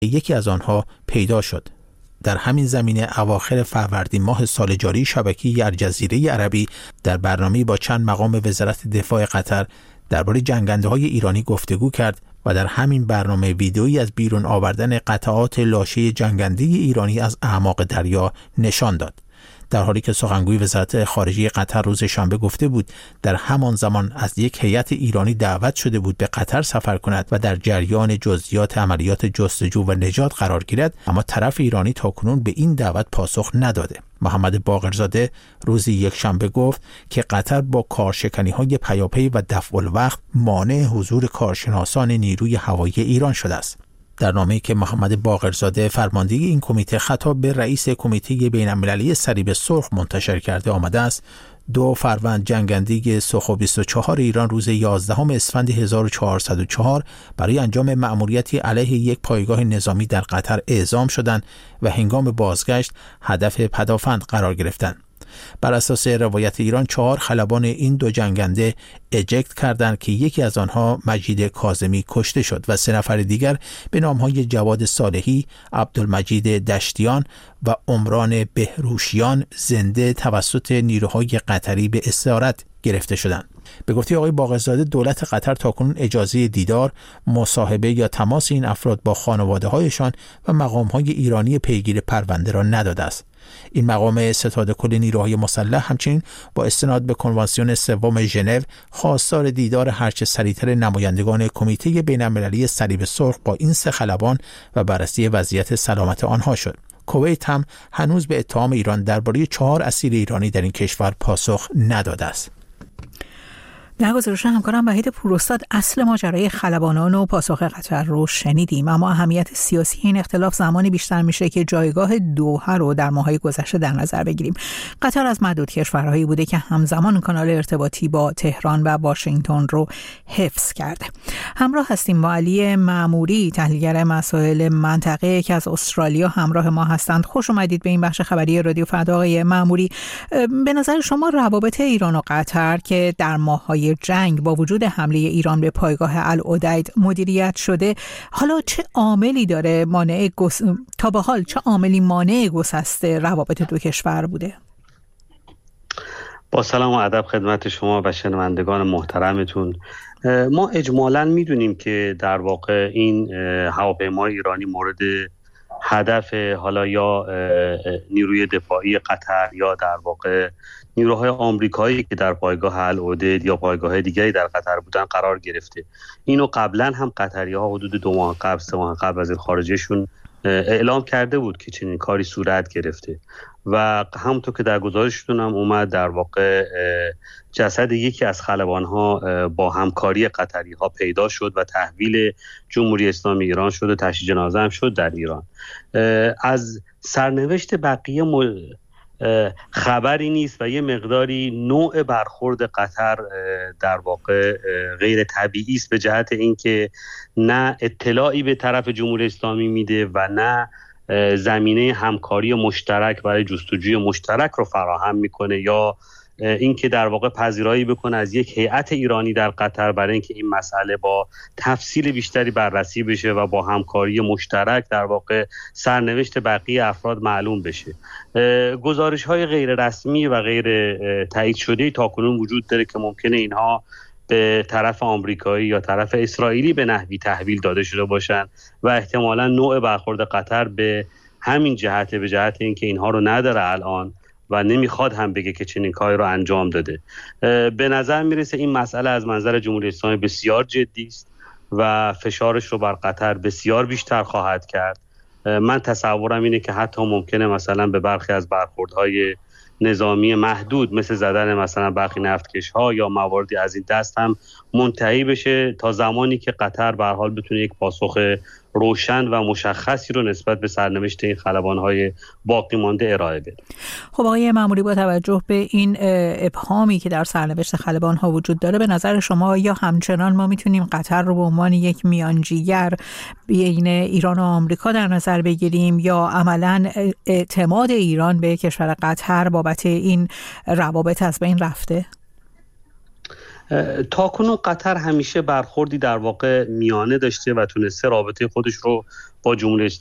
یکی از آنها پیدا شد. در همین زمینه اواخر فروردین ماه سال جاری شبکه الجزیره عربی در برنامه‌ای با چند مقام وزارت دفاع قطر درباره جنگنده‌های ایرانی گفتگو کرد و در همین برنامه ویدئویی از بیرون آوردن قطعات لاشه جنگنده ایرانی از اعماق دریا نشان داد. در حالی که سخنگوی وزارت خارجه قطر روز شنبه گفته بود در همان زمان از یک هیئت ایرانی دعوت شده بود به قطر سفر کند و در جریان جزئیات عملیات جستجو و نجات قرار گیرد، اما طرف ایرانی تاکنون به این دعوت پاسخ نداده. محمد باقرزاده روز یکشنبه گفت که قطر با کارشکنی‌های پیاپی و دفع الوقت مانع حضور کارشناسان نیروی هوایی ایران شده است. در نامه‌ای که محمد باقرزاده فرمانده این کمیته خطاب به رئیس کمیته بین‌المللی صلیب سرخ منتشر کرده آمده است 2 فروند جنگنده سوخو 24 ایران روز 11 اسفند 1404 برای انجام مأموریتی علیه یک پایگاه نظامی در قطر اعزام شدند و هنگام بازگشت هدف پدافند قرار گرفتند. بر اساس روایت ایران 4 خلبان این 2 جنگنده اجکت کردند که یکی از آنها مجید کاظمی کشته شد و 3 نفر دیگر به نامهای جواد صالحی، عبدالمجید دشتیان و عمران بهروشیان زنده توسط نیروهای قطری به اسارت گرفته شدند. به گفته آقای باقرزاده دولت قطر تاکنون اجازه دیدار، مصاحبه یا تماس این افراد با خانواده‌هایشان و مقام‌های ایرانی پیگیر پرونده را نداده است. این مقام ستاد کل نیروهای مسلح همچنین با استناد به کنوانسیون سوم ژنو خواستار دیدار هرچه سریعتر نمایندگان کمیته بین‌المللی صلیب سرخ با این 3 خلبان و بررسی وضعیت سلامت آنها شد. کویت هم هنوز به اتهام ایران درباره 4 اسیر ایرانی در این کشور پاسخ نداده است. در گزارش همکارم وحید پوراستاد اصل ماجرای خلبانان و پاسخ قطر رو شنیدیم، اما اهمیت سیاسی این اختلاف زمانی بیشتر میشه که جایگاه دوحه رو در ماه‌های گذشته در نظر بگیریم. قطر از معدود کشورهایی بوده که همزمان کانال ارتباطی با تهران و واشنگتن رو حفظ کرده. همراه هستیم با علی معموری، تحلیلگر مسائل منطقه که از استرالیا همراه ما هستند. خوش اومدید به این بخش خبری رادیو فردا آقای معموری. به نظر شما روابط ایران و قطر که در ماه‌های جنگ با وجود حمله ایران به پایگاه العدید مدیریت شده، حالا چه عاملی داره تا به حال چه عاملی مانع گسست روابط 2 کشور بوده؟ با سلام و ادب خدمت شما و شنوندگان محترمتون. ما اجمالاً میدونیم که در واقع این هواپیمای ایرانی مورد هدف حالا یا نیروی دفاعی قطر یا در واقع نیروهای آمریکایی که در پایگاه العدید یا پایگاه دیگری در قطر بودن قرار گرفته. اینو قبلا هم قطری‌ها حدود 2 ماه قبل 3 ماه قبل وزیر خارجهشون اعلام کرده بود که چنین کاری صورت گرفته و همونطور که در گزارشتون هم اومد در واقع جسد یکی از خلبان‌ها با همکاری قطری‌ها پیدا شد و تحویل جمهوری اسلامی ایران شد و تشییع جنازه هم شد در ایران. از سرنوشت بقیه خبری نیست و یه مقداری نوع برخورد قطر در واقع غیر طبیعی است به جهت اینکه نه اطلاعی به طرف جمهوری اسلامی میده و نه زمینه همکاری مشترک برای جستجوی مشترک رو فراهم میکنه یا اینکه در واقع پذیرایی بکنه از یک هیئت ایرانی در قطر برای اینکه این مسئله با تفصیل بیشتری بررسی بشه و با همکاری مشترک در واقع سرنوشت بقیه افراد معلوم بشه. گزارش‌های غیر رسمی و غیر تایید شده تاکنون وجود داره که ممکنه اینها به طرف آمریکایی یا طرف اسرائیلی به نحوی تحویل داده شده باشن و احتمالاً نوع برخورد قطر به همین جهته، به جهت اینکه اینها رو نداره الان و نمیخواد هم بگه که چنین کاری رو انجام داده. به نظر میرسه این مسئله از منظر جمهوری اسلامی بسیار جدی است و فشارش رو بر قطر بسیار بیشتر خواهد کرد. من تصورم اینه که حتی ممکنه مثلا به برخی از برخوردهای نظامی محدود مثل زدن مثلا برخی نفتکش‌ها یا مواردی از این دست هم منتهی بشه تا زمانی که قطر به هر حال بتونه یک پاسخ روشن و مشخصی رو نسبت به سرنوشت این خلبان‌های باقی مانده ارائه بده. خب آقای معموری، با توجه به این ابهامی که در سرنوشت خلبان‌ها وجود داره، به نظر شما یا همچنان ما میتونیم قطر رو به عنوان یک میانجیگر بین ایران و آمریکا در نظر بگیریم یا عملاً اعتماد ایران به کشور قطر بابت این روابط از بین رفته؟ تاکنون قطر همیشه برخوردی در واقع میانه داشته و تونسته رابطه خودش رو با جمهوری